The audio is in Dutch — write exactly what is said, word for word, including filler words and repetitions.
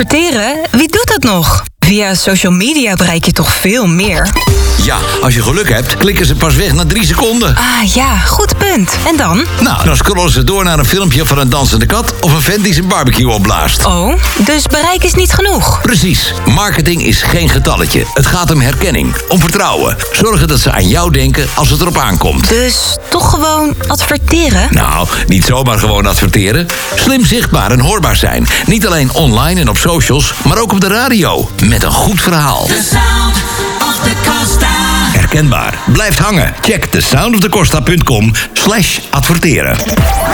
Adverteren? Wie doet dat nog? Via social media bereik je toch veel meer? Ja, als je geluk hebt, klikken ze pas weg na drie seconden. Ah ja, goed punt. En dan? Nou, dan scrollen ze door naar een filmpje van een dansende kat of een vent die zijn barbecue opblaast. Oh, dus bereik is niet genoeg? Precies. Marketing is geen getalletje. Het gaat om herkenning, om vertrouwen. Zorgen dat ze aan jou denken als het erop aankomt. Dus toch gewoon adverteren? Nou, niet zomaar gewoon adverteren. Slim zichtbaar en hoorbaar zijn. Niet alleen online en op socials, maar ook op de radio. Met een goed verhaal. The Sound of the Costa. Herkenbaar. Blijft hangen. Check the sound of the costa punt com slash adverteren.